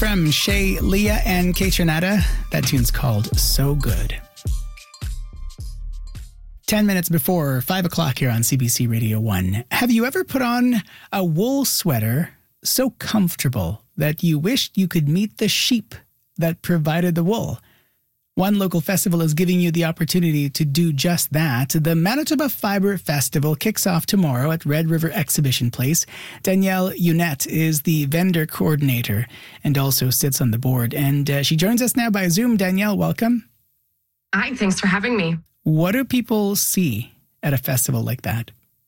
From Shay, Leah, and Kate Renata. That tune's called So Good. 10 minutes before 5 o'clock here on CBC Radio 1. Have you ever put on a wool sweater so comfortable that you wished you could meet the sheep that provided the wool? One local festival is giving you the opportunity to do just that. The Manitoba Fiber Festival kicks off tomorrow at Red River Exhibition Place. Danielle Unette is the vendor coordinator and also sits on the board. And she joins us now by Zoom. Danielle, welcome. Hi, thanks for having me. What do people see at a festival like that?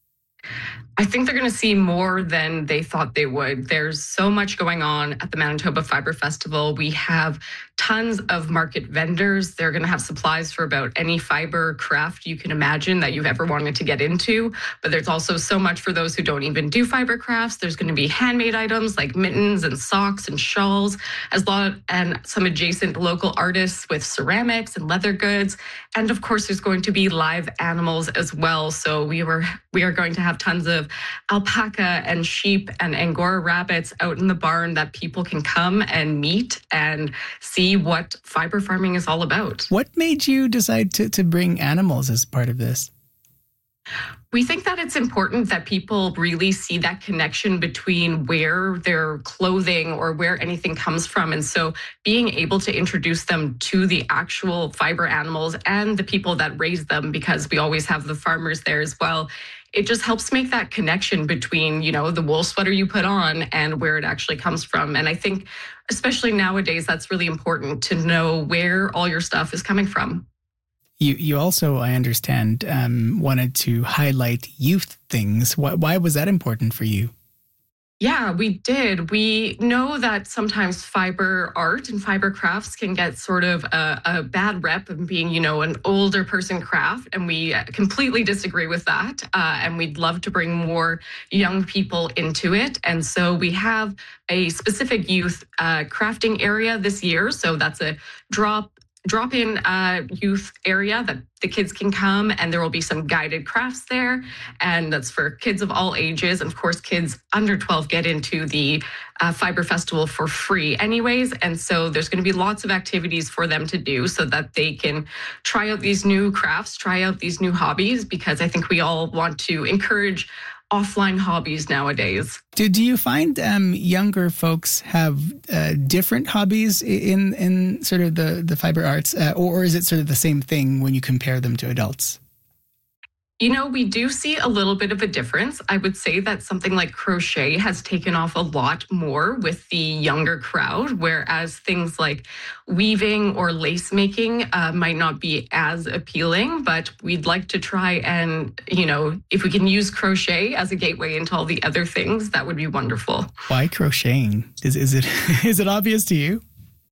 I think they're going to see more than they thought they would. There's so much going on at the Manitoba Fiber Festival. We have tons of market vendors. They're going to have supplies for about any fiber craft you can imagine that you've ever wanted to get into. But there's also so much for those who don't even do fiber crafts. There's going to be handmade items like mittens and socks and shawls, and some adjacent local artists with ceramics and leather goods. And of course, there's going to be live animals as well. So we are going to have tons of alpaca and sheep and Angora rabbits out in the barn that people can come and meet and see what fiber farming is all about. What made you decide to bring animals as part of this? We think that it's important that people really see that connection between where their clothing or where anything comes from. And so being able to introduce them to the actual fiber animals and the people that raise them, because we always have the farmers there as well, it just helps make that connection between, the wool sweater you put on and where it actually comes from. And I think, especially nowadays, that's really important to know where all your stuff is coming from. You also, I understand, wanted to highlight youth things. Why was that important for you? Yeah, we did. We know that sometimes fiber art and fiber crafts can get sort of a bad rep of being, an older person craft. And we completely disagree with that. And we'd love to bring more young people into it. And so we have a specific youth crafting area this year. So that's a drop-in youth area that the kids can come, and there will be some guided crafts there, and that's for kids of all ages. And of course, kids under 12 get into the Fiber Festival for free anyways, and so there's going to be lots of activities for them to do so that they can try out these new crafts, try out these new hobbies, because I think we all want to encourage offline hobbies nowadays. Do you find younger folks have different hobbies in sort of the fiber arts, or is it sort of the same thing when you compare them to adults? We do see a little bit of a difference. I would say that something like crochet has taken off a lot more with the younger crowd, whereas things like weaving or lace making might not be as appealing, but we'd like to try and, if we can use crochet as a gateway into all the other things, that would be wonderful. Why crocheting? Is it obvious to you?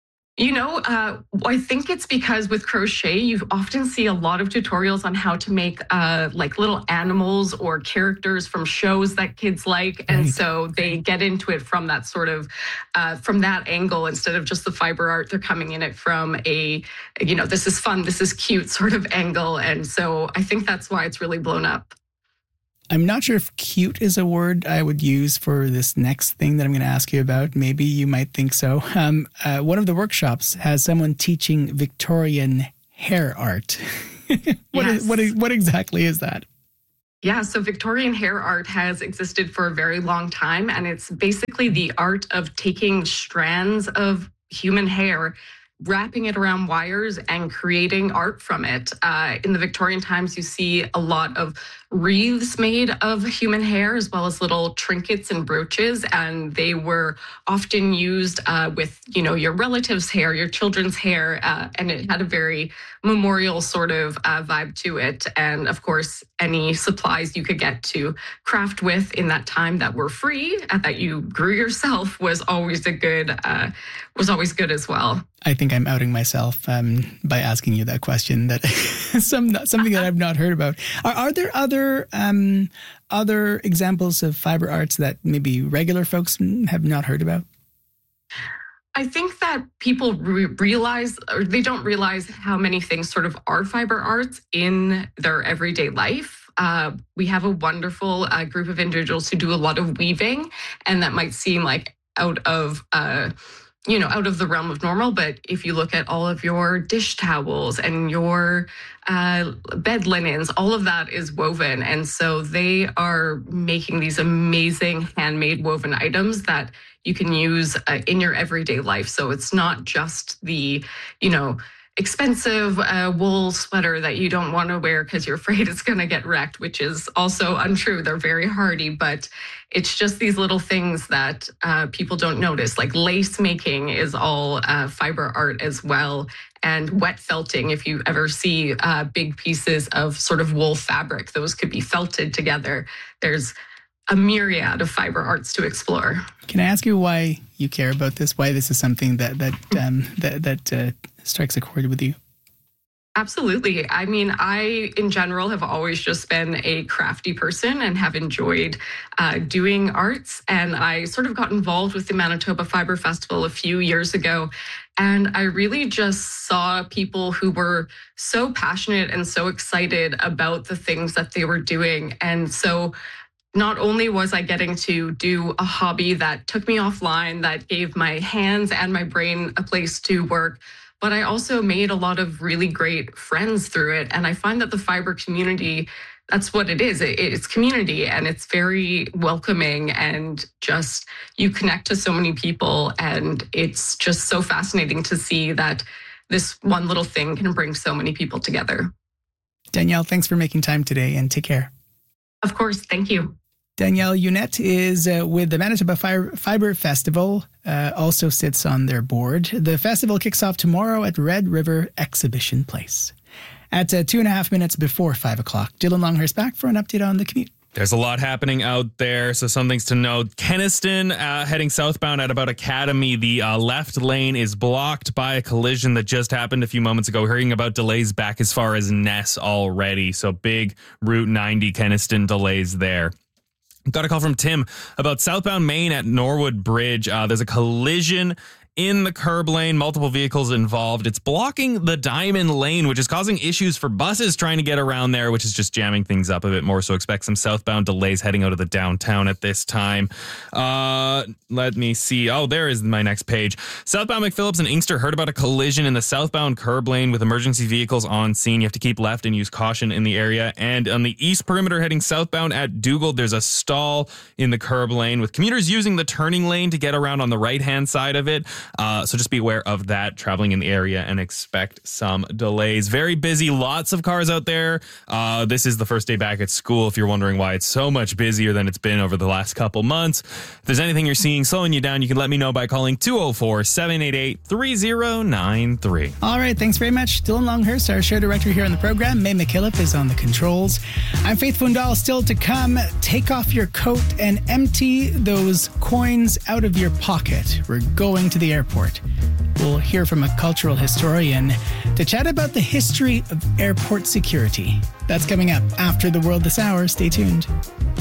I think it's because with crochet, you often see a lot of tutorials on how to make like little animals or characters from shows that kids like. And so they get into it from that sort of, from that angle instead of just the fiber art. They're coming in it from a, this is fun, this is cute sort of angle. And so I think that's why it's really blown up. I'm not sure if cute is a word I would use for this next thing that I'm going to ask you about. Maybe you might think so. One of the workshops has someone teaching Victorian hair art. What exactly is that? Yeah, so Victorian hair art has existed for a very long time, and it's basically the art of taking strands of human hair, wrapping it around wires and creating art from it. In the Victorian times, you see a lot of wreaths made of human hair, as well as little trinkets and brooches. And they were often used with, your relatives' hair, your children's hair. And it had a very memorial sort of vibe to it. And of course, any supplies you could get to craft with in that time that were free, that you grew yourself, was always good as well. I think I'm outing myself by asking you that question. That something that I've not heard about. Are there other examples of fiber arts that maybe regular folks have not heard about? I think that people realize, or they don't realize, how many things sort of are fiber arts in their everyday life. We have a wonderful group of individuals who do a lot of weaving, and that might seem like out of out of the realm of normal. But if you look at all of your dish towels and your bed linens, all of that is woven. And so they are making these amazing handmade woven items that you can use in your everyday life. So it's not just the, expensive wool sweater that you don't want to wear because you're afraid it's going to get wrecked, which is also untrue. They're very hardy, but it's just these little things that people don't notice. Like lace making is all fiber art as well. And wet felting, if you ever see big pieces of sort of wool fabric, those could be felted together. There's a myriad of fiber arts to explore. Can I ask you why you care about this? Why this is something that strikes a chord with you? Absolutely. I mean, I, in general, have always just been a crafty person and have enjoyed doing arts. And I sort of got involved with the Manitoba Fiber Festival a few years ago. And I really just saw people who were so passionate and so excited about the things that they were doing. And so not only was I getting to do a hobby that took me offline, that gave my hands and my brain a place to work, but I also made a lot of really great friends through it. And I find that the fiber community, that's what it is. It's community, and it's very welcoming, and just you connect to so many people. And it's just so fascinating to see that this one little thing can bring so many people together. Danielle, thanks for making time today, and take care. Of course. Thank you. Danielle Unette is with the Manitoba Fiber Festival, also sits on their board. The festival kicks off tomorrow at Red River Exhibition Place. At 2.5 minutes before 5 o'clock, Dylan Longhurst back for an update on the commute. There's a lot happening out there, so some things to note. Kenaston, heading southbound at about Academy, the left lane is blocked by a collision that just happened a few moments ago. Hearing about delays back as far as Ness already, so big Route 90 Kenaston delays there. Got a call from Tim about southbound Main at Norwood Bridge. There's a collision in the curb lane, multiple vehicles involved. It's blocking the Diamond Lane, which is causing issues for buses trying to get around there, which is just jamming things up a bit more. So expect some southbound delays heading out of the downtown at this time. Let me see. Oh, there is my next page. Southbound McPhillips and Inkster heard about a collision in the southbound curb lane with emergency vehicles on scene. You have to keep left and use caution in the area. And on the east perimeter heading southbound at Dugald, there's a stall in the curb lane with commuters using the turning lane to get around on the right-hand side of it. So just be aware of that traveling in the area and expect some delays. Very busy, lots of cars out there. This is the first day back at school. If you're wondering why it's so much busier than it's been over the last couple months, if there's anything you're seeing slowing you down, you can let me know by calling 204-788-3093. All right, thanks very much. Dylan Longhurst, our show director here on the program. May McKillop is on the controls. I'm Faith Fundal. Still to come, take off your coat and empty those coins out of your pocket. We're going to the airport. We'll hear from a cultural historian to chat about the history of airport security. That's coming up after the World This Hour. Stay tuned.